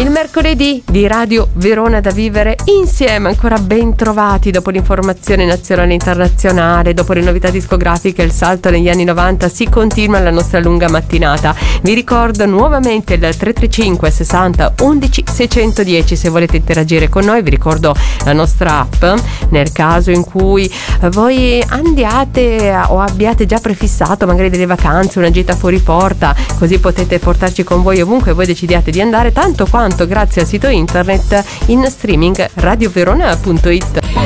Il mercoledì di Radio Verona da vivere insieme, ancora ben trovati dopo l'informazione nazionale e internazionale, dopo le novità discografiche, il salto negli anni 90, si continua la nostra lunga mattinata. Vi ricordo nuovamente il 335 60 11 610 se volete interagire con noi. Vi ricordo la nostra app nel caso in cui voi andiate o abbiate già prefissato magari delle vacanze, una gita fuori porta, così potete portarci con voi ovunque voi decidiate di andare, tanto quanto grazie al sito internet in streaming radioverona.it.